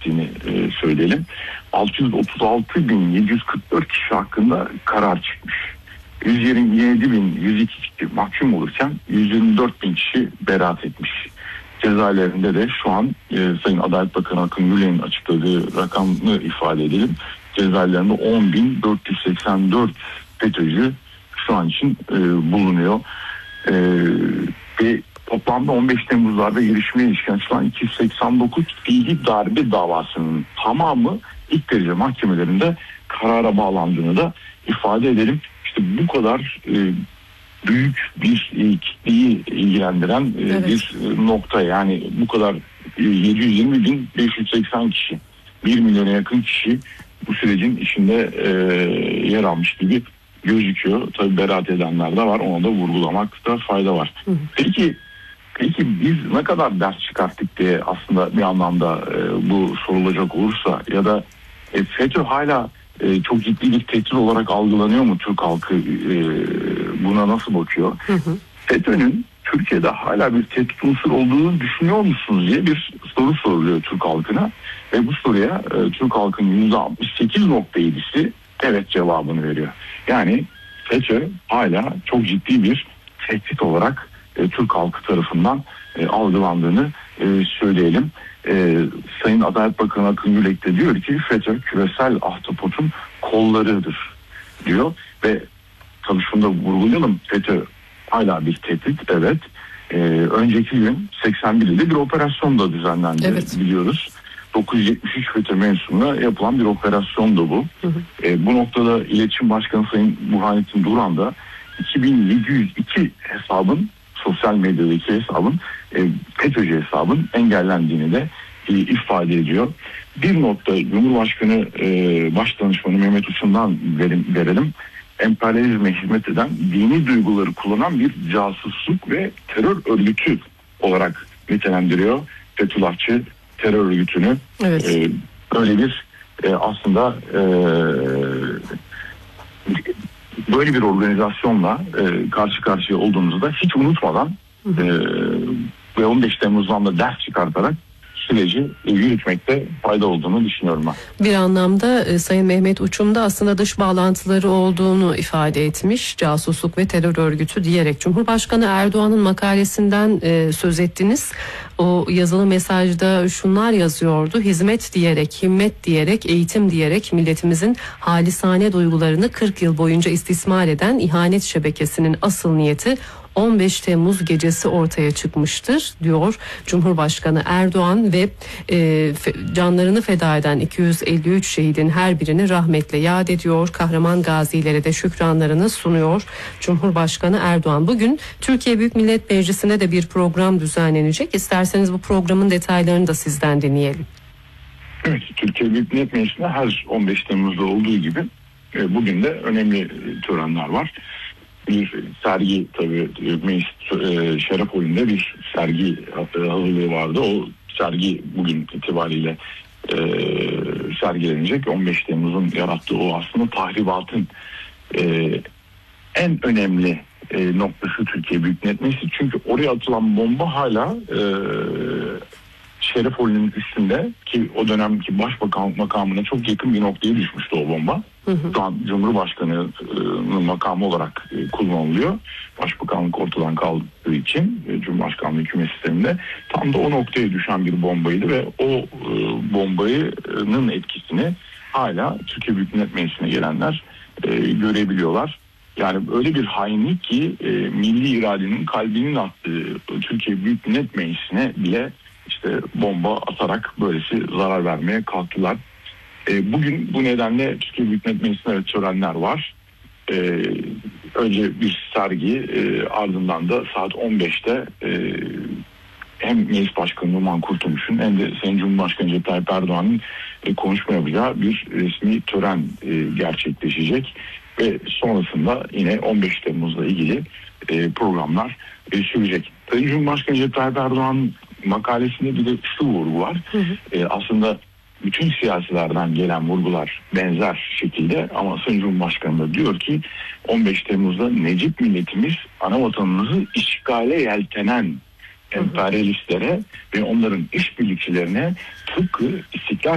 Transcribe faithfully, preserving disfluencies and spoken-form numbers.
ettiğini e, söyleyelim. altı yüz otuz altı bin yedi yüz kırk dört kişi hakkında karar çıkmış. yüz yirmi yedi bin yüz iki kişi mahkum olurken yüz yirmi dört bin kişi beraat etmiş. Cezaevlerinde de şu an e, Sayın Adalet Bakanı Akın Gül'ün açıkladığı rakamı ifade edelim. Cezaevlerinde on bin dört yüz seksen dört FETÖ'cü şu an için e, bulunuyor. E, ve toplamda on beş Temmuz'larda girişimine ilişkin açılan iki yüz seksen dokuz fiili darbe davasının tamamı ilk derece mahkemelerinde karara bağlandığını da ifade edelim. İşte bu kadar e, büyük bir e, kitleyi ilgilendiren e, evet. bir e, nokta, yani bu kadar e, yedi yüz yirmi bin beş yüz seksen kişi, bir milyona yakın kişi bu sürecin içinde e, yer almış gibi gözüküyor. Tabii beraat edenler de var, onu da vurgulamakta fayda var. Hı hı. Peki Peki biz ne kadar ders çıkarttık diye aslında bir anlamda e, bu sorulacak olursa, ya da e, FETÖ hala e, çok ciddi bir tehdit olarak algılanıyor mu? Türk halkı e, buna nasıl bakıyor? Hı hı. FETÖ'nün Türkiye'de hala bir tehdit unsuru olduğunu düşünüyor musunuz diye bir soru soruluyor Türk halkına. Ve bu soruya e, Türk halkının yüzde altmış sekiz nokta yedisi evet cevabını veriyor. Yani FETÖ hala çok ciddi bir tehdit olarak e, Türk halkı tarafından e, algılandığını e, söyleyelim. E, Sayın Adalet Bakanı Akın Gülek de diyor ki FETÖ küresel ahtapotun kollarıdır diyor ve tabii şunu da vurgulayalım, FETÖ hala bir tehdit, evet. E, önceki gün seksen bir ilde bir operasyon da düzenlendi, evet. biliyoruz. dokuz yüz yetmiş üç FETÖ mensubuna yapılan bir operasyon da bu. Hı hı. E, bu noktada İletişim Başkanı Sayın Burhanettin Duran da iki bin yedi yüz iki hesabın, sosyal medyadaki hesabın, e, FETÖ'cü hesabın engellendiğini de e, ifade ediyor. Bir nokta Cumhurbaşkanı e, Başdanışmanı Mehmet Uçun'dan verim, verelim. Emperyalizme hizmet eden, dini duyguları kullanan bir casusluk ve terör örgütü olarak nitelendiriyor Fethullahçı terör örgütünü. Evet. E, böyle bir e, aslında e, böyle bir organizasyonla e, karşı karşıya olduğumuzu da hiç unutmadan e, ve on beş Temmuz'dan da ders çıkartarak süreci yürütmekte fayda olduğunu düşünüyorum ben. Bir anlamda e, Sayın Mehmet Uçum da aslında dış bağlantıları olduğunu ifade etmiş, casusluk ve terör örgütü diyerek. Cumhurbaşkanı Erdoğan'ın makalesinden e, söz ettiniz. O yazılı mesajda şunlar yazıyordu: hizmet diyerek, himmet diyerek, eğitim diyerek milletimizin halisane duygularını kırk yıl boyunca istismar eden ihanet şebekesinin asıl niyeti on beş Temmuz gecesi ortaya çıkmıştır diyor Cumhurbaşkanı Erdoğan ve e, canlarını feda eden iki yüz elli üç şehidin her birini rahmetle yad ediyor. Kahraman gazilere de şükranlarını sunuyor Cumhurbaşkanı Erdoğan. Bugün Türkiye Büyük Millet Meclisi'nde de bir program düzenlenecek. İsterseniz bu programın detaylarını da sizden dinleyelim. Evet, Türkiye Büyük Millet Meclisi'nde her on beş Temmuz'da olduğu gibi e, bugün de önemli törenler var. Bir sergi, tabii meclis e, şeref oyunda bir sergi hazırlığı vardı. O sergi bugün itibariyle e, sergilenecek. on beş Temmuz'un yarattığı o aslında tahribatın e, en önemli e, noktası Türkiye Büyük Millet Meclisi. Çünkü oraya atılan bomba hala e, Şerefoğlu'nun üstünde, ki o dönemki başbakan makamına çok yakın bir noktaya düşmüştü o bomba. Hı hı. Şu an Cumhurbaşkanı'nın makamı olarak kullanılıyor. Başbakanlık ortadan kaldığı için Cumhurbaşkanlığı hükümet sisteminde tam da o noktaya düşen bir bombaydı ve o bombanın etkisini hala Türkiye Büyük Millet Meclisi'ne gelenler görebiliyorlar. Yani öyle bir hainlik ki milli iradenin kalbinin attığı Türkiye Büyük Millet Meclisi'ne bile işte bomba atarak böylesi zarar vermeye kalktılar. E, bugün bu nedenle Türkiye Büyük Millet Meclisi'nde törenler var. E, önce bir sergi, e, ardından da saat on beşte e, hem Meclis Başkanı Numan Kurtulmuş'un hem de Sayın Cumhurbaşkanı Recep Tayyip Erdoğan'ın e, konuşma yapacağı bir resmi tören e, gerçekleşecek. Ve sonrasında yine on beş Temmuz'la ilgili e, programlar e, sürecek. Sayın Cumhurbaşkanı Recep Tayyip Erdoğan makalesinde bir de şu vurgu var. Hı hı. E, aslında bütün siyasilerden gelen vurgular benzer şekilde, ama Sayın Cumhurbaşkanı da diyor ki on beş Temmuz'da Necip milletimiz ana vatanımızı işgale yeltenen emperyalistlere ve onların işbirlikçilerine tıpkı İstiklal